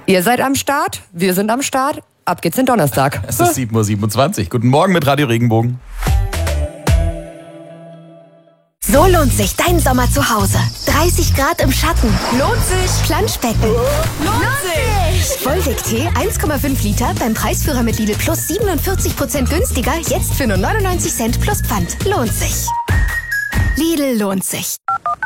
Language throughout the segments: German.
Ihr seid am Start, wir sind am Start. Ab geht's den Donnerstag. Es ist 7:27 Uhr. Guten Morgen mit Radio Regenbogen. So lohnt sich dein Sommer zu Hause. 30 Grad im Schatten. Lohnt sich. Planschbecken. Lohnt sich. Volvic-Tee 1,5 Liter beim Preisführer mit Lidl Plus 47% günstiger. Jetzt für nur 99 Cent plus Pfand. Lohnt sich. Lidl lohnt sich.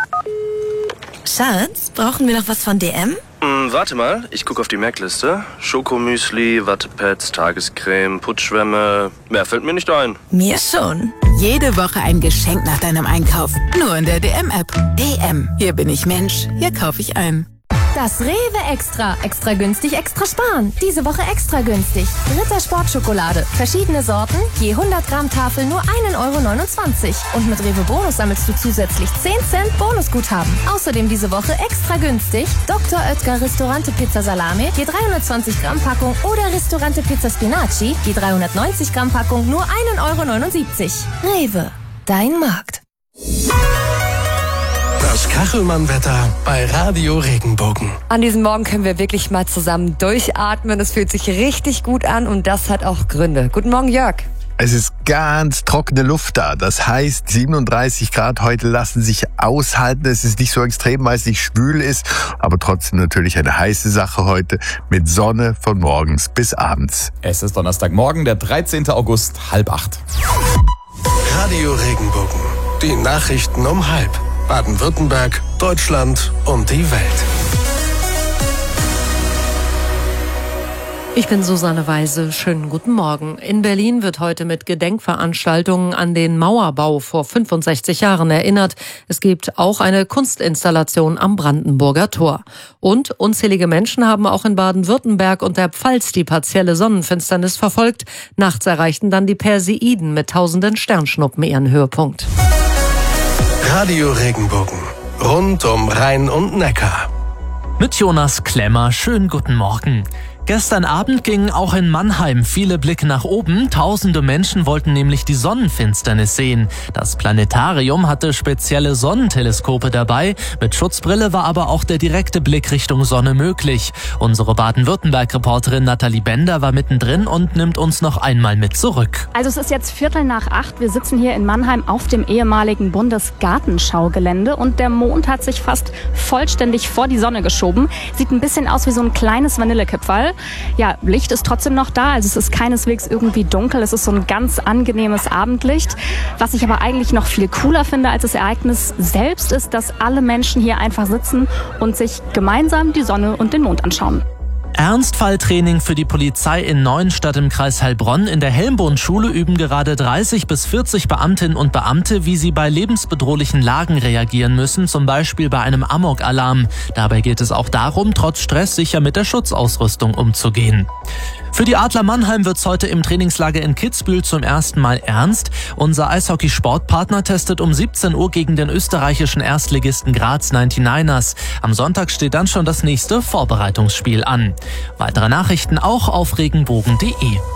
Schatz, brauchen wir noch was von DM? Warte mal, ich gucke auf die Merkliste. Schokomüsli, Wattepads, Tagescreme, Putzschwämme. Mehr fällt mir nicht ein. Mir schon. Jede Woche ein Geschenk nach deinem Einkauf. Nur in der DM-App. DM. Hier bin ich Mensch. Hier kaufe ich ein. Das Rewe Extra. Extra günstig, extra sparen. Diese Woche extra günstig. Ritter Sportschokolade. Verschiedene Sorten. Je 100 Gramm Tafel nur 1,29 €. Und mit Rewe Bonus sammelst du zusätzlich 10 Cent Bonusguthaben. Außerdem diese Woche extra günstig. Dr. Oetker Ristorante Pizza Salame. Je 320 Gramm Packung. Oder Ristorante Pizza Spinaci. Je 390 Gramm Packung nur 1,79 €. Rewe. Dein Markt. Das Kachelmann-Wetter bei Radio Regenbogen. An diesem Morgen können wir wirklich mal zusammen durchatmen. Es fühlt sich richtig gut an und das hat auch Gründe. Guten Morgen, Jörg. Es ist ganz trockene Luft da. Das heißt, 37 Grad heute lassen sich aushalten. Es ist nicht so extrem, weil es nicht schwül ist, aber trotzdem natürlich eine heiße Sache heute mit Sonne von morgens bis abends. Es ist Donnerstagmorgen, der 13. August, 7:30. Radio Regenbogen. Die Nachrichten um 7:30. Baden-Württemberg, Deutschland und die Welt. Ich bin Susanne Weise. Schönen guten Morgen. In Berlin wird heute mit Gedenkveranstaltungen an den Mauerbau vor 65 Jahren erinnert. Es gibt auch eine Kunstinstallation am Brandenburger Tor. Und unzählige Menschen haben auch in Baden-Württemberg und der Pfalz die partielle Sonnenfinsternis verfolgt. Nachts erreichten dann die Perseiden mit tausenden Sternschnuppen ihren Höhepunkt. Radio Regenbogen. Rund um Rhein und Neckar. Mit Jonas Klemmer, schönen guten Morgen. Gestern Abend gingen auch in Mannheim viele Blicke nach oben. Tausende Menschen wollten nämlich die Sonnenfinsternis sehen. Das Planetarium hatte spezielle Sonnenteleskope dabei. Mit Schutzbrille war aber auch der direkte Blick Richtung Sonne möglich. Unsere Baden-Württemberg-Reporterin Nathalie Bender war mittendrin und nimmt uns noch einmal mit zurück. Also es ist jetzt 7:45. Wir sitzen hier in Mannheim auf dem ehemaligen Bundesgartenschaugelände und der Mond hat sich fast vollständig vor die Sonne geschoben. Sieht ein bisschen aus wie so ein kleines Vanillekipferl. Ja, Licht ist trotzdem noch da, also es ist keineswegs irgendwie dunkel, es ist so ein ganz angenehmes Abendlicht. Was ich aber eigentlich noch viel cooler finde als das Ereignis selbst ist, dass alle Menschen hier einfach sitzen und sich gemeinsam die Sonne und den Mond anschauen. Ernstfalltraining für die Polizei in Neuenstadt im Kreis Heilbronn. In der Helmbohnschule üben gerade 30 bis 40 Beamtinnen und Beamte, wie sie bei lebensbedrohlichen Lagen reagieren müssen, zum Beispiel bei einem Amok-Alarm. Dabei geht es auch darum, trotz Stress sicher mit der Schutzausrüstung umzugehen. Für die Adler Mannheim wird's heute im Trainingslager in Kitzbühel zum ersten Mal ernst. Unser Eishockey-Sportpartner testet um 17 Uhr gegen den österreichischen Erstligisten Graz 99ers. Am Sonntag steht dann schon das nächste Vorbereitungsspiel an. Weitere Nachrichten auch auf regenbogen.de.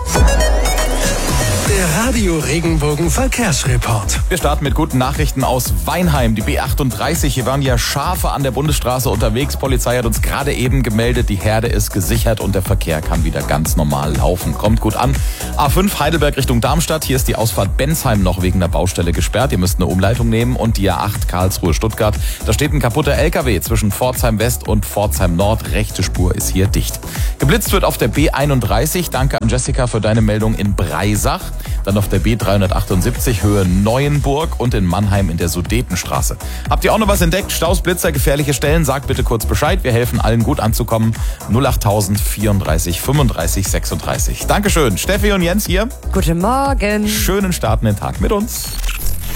Der Radio Regenbogen Verkehrsreport. Wir starten mit guten Nachrichten aus Weinheim. Die B38, hier waren ja Schafe an der Bundesstraße unterwegs. Polizei hat uns gerade eben gemeldet, die Herde ist gesichert und der Verkehr kann wieder ganz normal laufen. Kommt gut an. A5 Heidelberg Richtung Darmstadt. Hier ist die Ausfahrt Bensheim noch wegen der Baustelle gesperrt. Ihr müsst eine Umleitung nehmen. Und die A8 Karlsruhe-Stuttgart. Da steht ein kaputter LKW zwischen Pforzheim West und Pforzheim Nord. Rechte Spur ist hier dicht. Geblitzt wird auf der B31. Danke an Jessica für deine Meldung in Breisach. Dann auf der B378 Höhe Neuenburg und in Mannheim in der Sudetenstraße. Habt ihr auch noch was entdeckt? Staus, Blitzer, gefährliche Stellen? Sagt bitte kurz Bescheid. Wir helfen allen gut anzukommen. 08000 34 35 36. Dankeschön. Steffi und Jens hier. Guten Morgen. Schönen Start in den Tag mit uns.